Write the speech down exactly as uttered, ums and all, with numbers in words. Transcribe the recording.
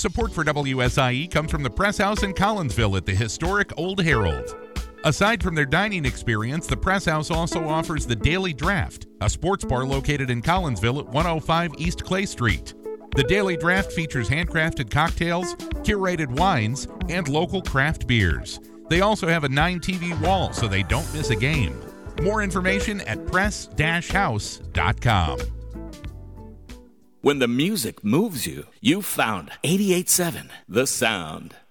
Support for W S I E comes from the Press House in Collinsville at the historic Old Herald. Aside from their dining experience, the Press House also offers the Daily Draft, a sports bar located in Collinsville at one oh five East Clay Street. The Daily Draft features handcrafted cocktails, curated wines, and local craft beers. They also have a nine T V wall so they don't miss a game. More information at press dash house dot com. When the music moves you, you found eighty-eight point seven The Sound.